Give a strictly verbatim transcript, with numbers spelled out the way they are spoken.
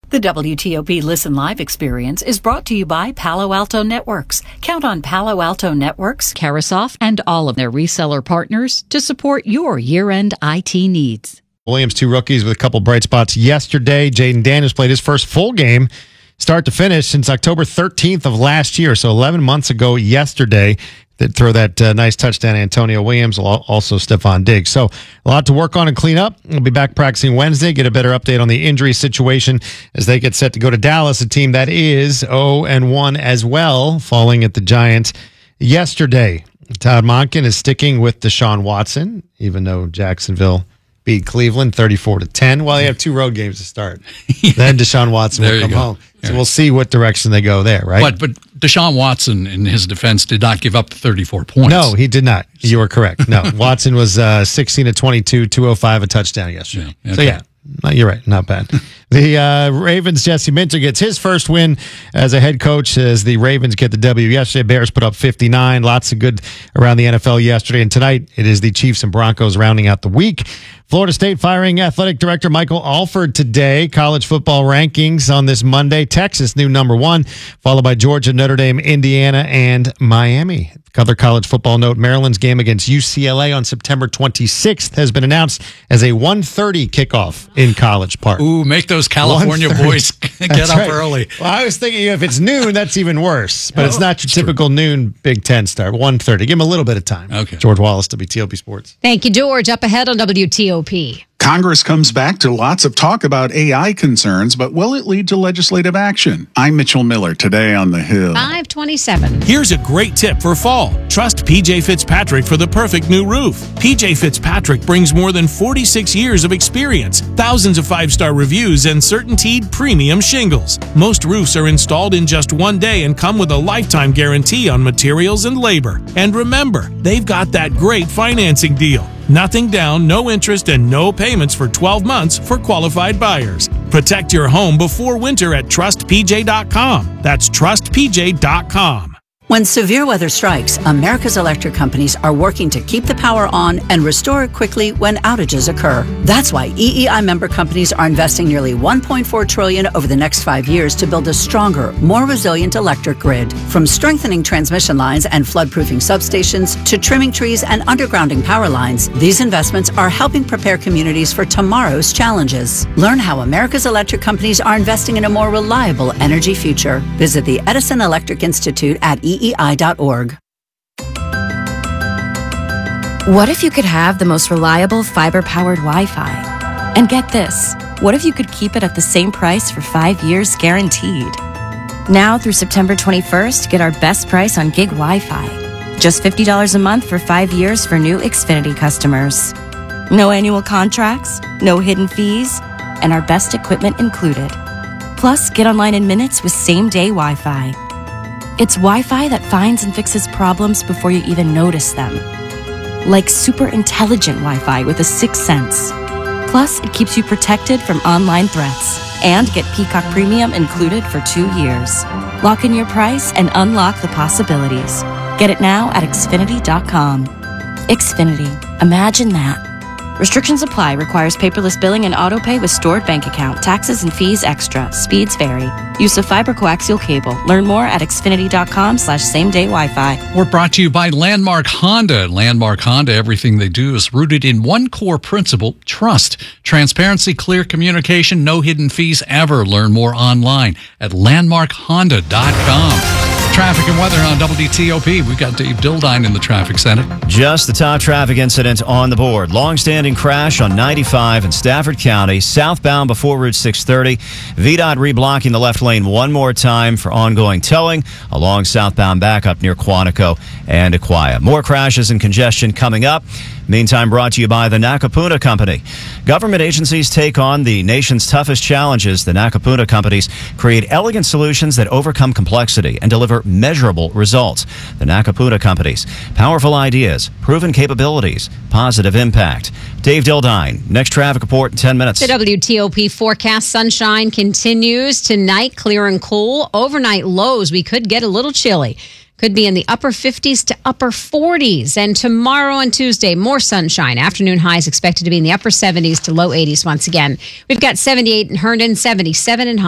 The W T O P Listen Live experience is brought to you by Palo Alto Networks. Count on Palo Alto Networks, Carasoft, and all of their reseller partners to support your year-end I T needs. Williams, two rookies with a couple bright spots yesterday. Jaden Daniels played his first full game, start to finish, since October thirteenth of last year, so eleven months ago yesterday. That throw that uh, nice touchdown to Antonio Williams, also Stephon Diggs. So a lot to work on and clean up. We'll be back practicing Wednesday, get a better update on the injury situation as they get set to go to Dallas, a team that is oh and one as well, falling at the Giants yesterday. Todd Monken is sticking with Deshaun Watson, even though Jacksonville beat Cleveland thirty-four to ten. Well, you have two road games to start. yeah. Then Deshaun Watson will come go. home. So yeah. we'll see what direction they go there, right? But, but Deshaun Watson, in his defense, did not give up the thirty-four points. No, he did not. You are correct. No, Watson was uh, sixteen to twenty-two, two oh five, a touchdown yesterday. Yeah. Okay. So, yeah. No, you're right. Not bad. The uh, Ravens, Jesse Minter gets his first win as a head coach as the Ravens get the W yesterday. Bears put up fifty-nine. Lots of good around the N F L yesterday. And tonight, it is the Chiefs and Broncos rounding out the week. Florida State firing athletic director Michael Alford today. College football rankings on this Monday. Texas, new number one, followed by Georgia, Notre Dame, Indiana, and Miami. Other college football note, Maryland's game against U C L A on September twenty-sixth has been announced as a one thirty kickoff in College Park. Ooh, make those California boys get up right. early. Well, I was thinking if it's noon, that's even worse. But oh, it's not your typical true. noon Big Ten start. one thirty. Give them a little bit of time. Okay. George Wallace, W T O P Sports. Thank you, George. Up ahead on W T O P. Congress comes back to lots of talk about A I concerns, but will it lead to legislative action? I'm Mitchell Miller, today on The Hill. five twenty-seven. Here's a great tip for fall. Trust P J Fitzpatrick for the perfect new roof. P J Fitzpatrick brings more than forty-six years of experience, thousands of five-star reviews, and CertainTeed premium shingles. Most roofs are installed in just one day and come with a lifetime guarantee on materials and labor. And remember, they've got that great financing deal. Nothing down, no interest, and no payments for twelve months for qualified buyers. Protect your home before winter at trust p j dot com. That's trust p j dot com. When severe weather strikes, America's electric companies are working to keep the power on and restore it quickly when outages occur. That's why E E I member companies are investing nearly one point four trillion dollars over the next five years to build a stronger, more resilient electric grid. From strengthening transmission lines and flood-proofing substations to trimming trees and undergrounding power lines, these investments are helping prepare communities for tomorrow's challenges. Learn how America's electric companies are investing in a more reliable energy future. Visit the Edison Electric Institute at E E I dot org. What if you could have the most reliable fiber-powered Wi-Fi? And get this, what if you could keep it at the same price for five years guaranteed? Now through September twenty-first, get our best price on gig Wi-Fi. Just fifty dollars a month for five years for new Xfinity customers. No annual contracts, no hidden fees, and our best equipment included. Plus, get online in minutes with same-day Wi-Fi. It's Wi-Fi that finds and fixes problems before you even notice them. Like super intelligent Wi-Fi with a sixth sense. Plus, it keeps you protected from online threats. And get Peacock Premium included for two years. Lock in your price and unlock the possibilities. Get it now at Xfinity dot com. Xfinity. Imagine that. Restrictions apply. Requires paperless billing and autopay with stored bank account. Taxes and fees extra. Speeds vary. Use of fiber coaxial cable. Learn more at Xfinity dot com slash same day Wi-Fi. We're brought to you by Landmark Honda. Landmark Honda, everything they do is rooted in one core principle, trust. Transparency, clear communication, no hidden fees ever. Learn more online at landmark honda dot com. Traffic and weather on W T O P. We've got Dave Dildine in the traffic center. Just the top traffic incident on the board. Long-standing crash on ninety-five in Stafford County, southbound before Route six thirty. V DOT reblocking the left lane one more time for ongoing towing along southbound backup near Quantico and Aquia. More crashes and congestion coming up. Meantime, brought to you by the Nakapuna Company. Government agencies take on the nation's toughest challenges. The Nakapuna companies create elegant solutions that overcome complexity and deliver measurable results. The Nakapuna companies. Powerful ideas, proven capabilities, positive impact. Dave Dildine, next traffic report in ten minutes. The W T O P forecast sunshine continues tonight, clear and cool. Overnight lows, we could get a little chilly. Could be in the upper fifties to upper forties. And tomorrow and Tuesday, more sunshine. Afternoon highs expected to be in the upper seventies to low eighties once again. We've got seventy-eight in Herndon, seventy-seven in